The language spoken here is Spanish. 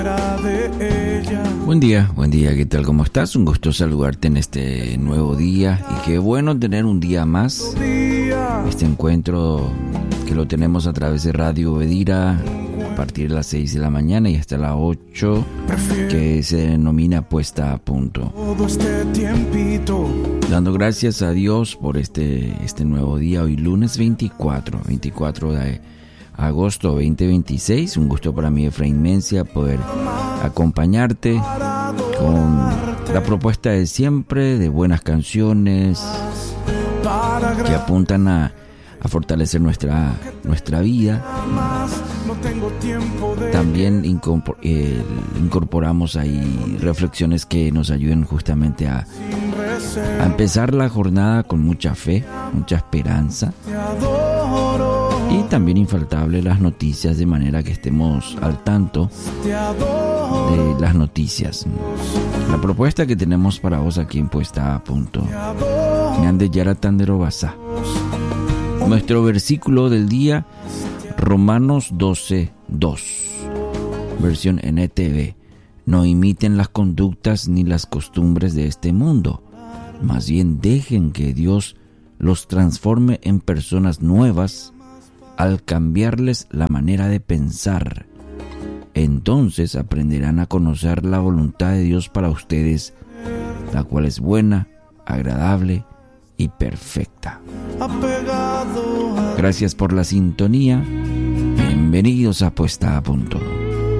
Buen día, ¿qué tal? ¿Cómo estás? Un gusto saludarte en este nuevo día y qué bueno tener un día más. Este encuentro que lo tenemos a través de Radio Bedira a partir de las 6 de la mañana y hasta las 8, que se denomina Puesta a Punto. Dando gracias a Dios por este nuevo día, hoy lunes 24 de agosto 2026. Un gusto para mí, Efraín Mencia, poder acompañarte con la propuesta de siempre, de buenas canciones que apuntan a fortalecer nuestra vida. También incorporamos ahí reflexiones que nos ayuden justamente a empezar la jornada con mucha fe, mucha esperanza. Y también infaltable las noticias, de manera que estemos al tanto de las noticias. La propuesta que tenemos para vos aquí en Puesta a Punto. Nuestro versículo del día, Romanos 12:2, versión NTV. No imiten las conductas ni las costumbres de este mundo, más bien dejen que Dios los transforme en personas nuevas al cambiarles la manera de pensar. Entonces aprenderán a conocer la voluntad de Dios para ustedes, la cual es buena, agradable y perfecta. Gracias por la sintonía. Bienvenidos a Puesta a Punto.